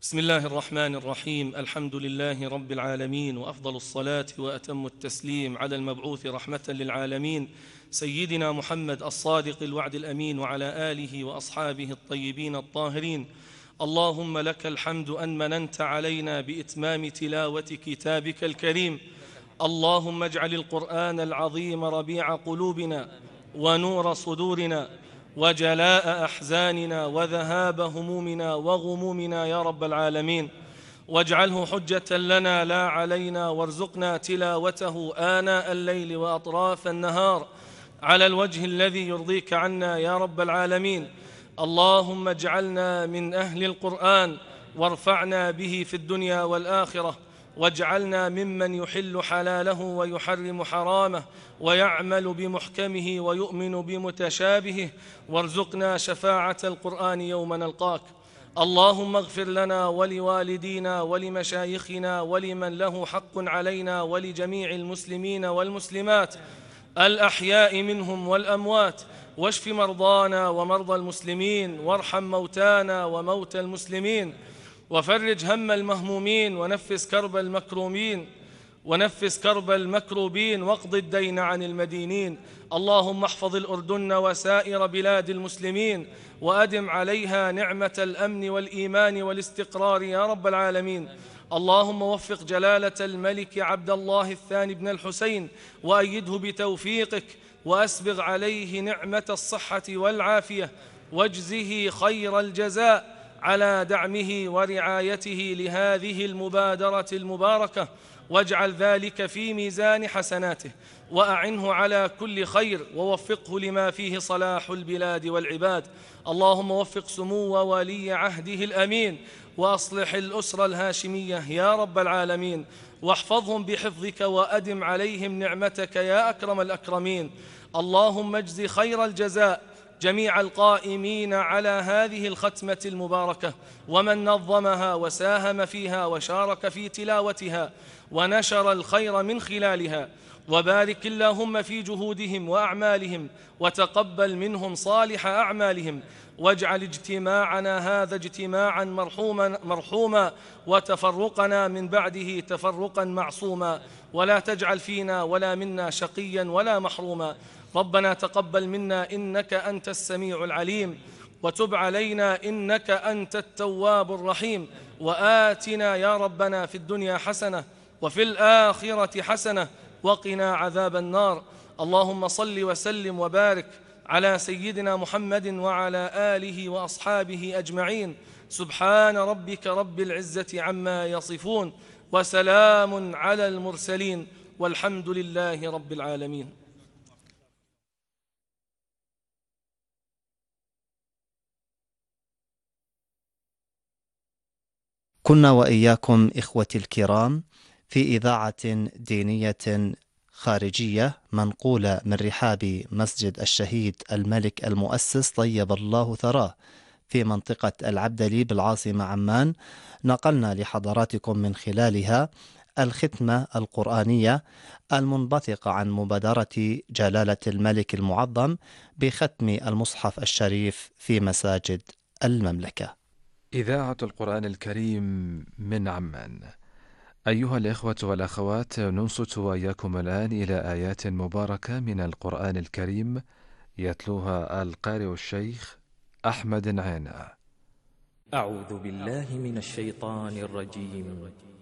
بسم الله الرحمن الرحيم. الحمد لله رب العالمين، وأفضل الصلاة وأتم التسليم على المبعوث رحمة للعالمين سيدنا محمد الصادق الوعد الأمين، وعلى آله وأصحابه الطيبين الطاهرين. اللهم لك الحمد أن مننت علينا بإتمام تلاوة كتابك الكريم. اللهم اجعل القرآن العظيم ربيع قلوبنا ونور صدورنا وجلاء أحزاننا وذهاب همومنا وغمومنا يا رب العالمين، واجعله حجة لنا لا علينا، وارزقنا تلاوته آناء الليل وأطراف النهار على الوجه الذي يرضيك عنا يا رب العالمين. اللهم اجعلنا من أهل القرآن، وارفعنا به في الدنيا والآخرة، واجعلنا ممن يحل حلاله ويحرم حرامه، ويعمل بمحكمه ويؤمن بمتشابهه، وارزقنا شفاعة القرآن يوم نلقاك. اللهم اغفر لنا ولوالدينا ولمشايخنا ولمن له حق علينا ولجميع المسلمين والمسلمات الأحياء منهم والأموات، واشف مرضانا ومرضى المسلمين، وارحم موتانا وموتى المسلمين، وفرج هم المهمومين، ونفس كرب المكروبين، واقض الدين عن المدينين. اللهم احفظ الأردن وسائر بلاد المسلمين، وأدم عليها نعمة الأمن والإيمان والاستقرار يا رب العالمين. اللهم وفق جلالة الملك عبد الله الثاني بن الحسين، وأيده بتوفيقك، وأسبغ عليه نعمة الصحة والعافية، واجزه خير الجزاء على دعمه ورعايته لهذه المبادرة المباركة، واجعل ذلك في ميزان حسناته، وأعنه على كل خير، ووفقه لما فيه صلاح البلاد والعباد. اللهم وفق سمو ولي عهده الأمين، وأصلح الأسرة الهاشمية يا رب العالمين، واحفظهم بحفظك، وأدم عليهم نعمتك يا أكرم الأكرمين. اللهم اجز خير الجزاء جميع القائمين على هذه الختمة المباركة، ومن نظمها وساهم فيها وشارك في تلاوتها ونشر الخير من خلالها، وبارك اللهم في جهودهم وأعمالهم، وتقبل منهم صالح أعمالهم، واجعل اجتماعنا هذا اجتماعا مرحوما، وتفرقنا من بعده تفرقا معصوما، ولا تجعل فينا ولا منا شقيا ولا محروما. ربنا تقبل منا إنك أنت السميع العليم، وتب علينا إنك أنت التواب الرحيم، وآتنا يا ربنا في الدنيا حسنة وفي الآخرة حسنة وقنا عذاب النار. اللهم صل وسلم وبارك على سيدنا محمد وعلى آله وأصحابه أجمعين. سبحان ربك رب العزة عما يصفون، وسلام على المرسلين، والحمد لله رب العالمين. كنا وإياكم إخوتي الكرام في إذاعة دينية خارجية منقولة من رحاب مسجد الشهيد الملك المؤسس طيب الله ثراه في منطقة العبدلي بالعاصمة عمان. نقلنا لحضراتكم من خلالها الختمة القرآنية المنبثقة عن مبادرة جلالة الملك المعظم بختم المصحف الشريف في مساجد المملكة. إذاعة القرآن الكريم من عمان. أيها الإخوة والأخوات، ننصت وإياكم الآن إلى آيات مباركة من القرآن الكريم يتلوها القارئ الشيخ أحمد عينة. أعوذ بالله من الشيطان الرجيم.